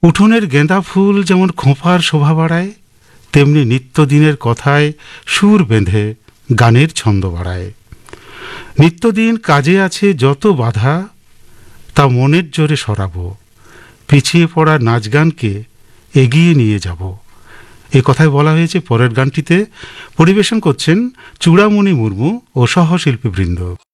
উঠোনের গেঁদা ফুল যেমন খোঁপার শোভা বাড়ায়, তেমনি নিত্যদিনের কথায় সুর বেঁধে গানের ছন্দ বাড়ায়। নিত্যদিন কাজে আছে যত বাধা, তা মনের জোরে সরাবো, পিছিয়ে পড়া নাচ গানকে এগিয়ে নিয়ে যাব। এ কথায় বলা হয়েছে পরের গানটিতে। পরিবেশন করছেন চূড়ামণি মুর্মু ও সহশিল্পীবৃন্দ।